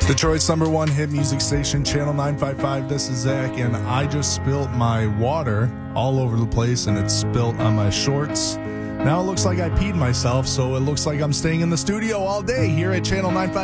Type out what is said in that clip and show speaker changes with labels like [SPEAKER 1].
[SPEAKER 1] Detroit's number one hit music station, Channel 955. This is Zach, and I just spilled my water all over the place, and it spilled on my shorts. Now it looks like I peed myself, so it looks like I'm staying in the studio all day here at Channel 955.